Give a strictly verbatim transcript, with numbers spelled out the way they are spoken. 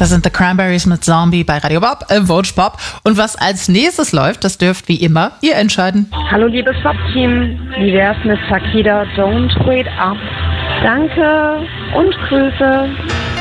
Das sind The Cranberries mit Zombie bei Radio Bob, äh, Vogue Pop. Und was als nächstes läuft, das dürft wie immer ihr entscheiden. Hallo liebes Pop-Team, wie wär's mit Takida Don't Wait Up? Danke und Grüße.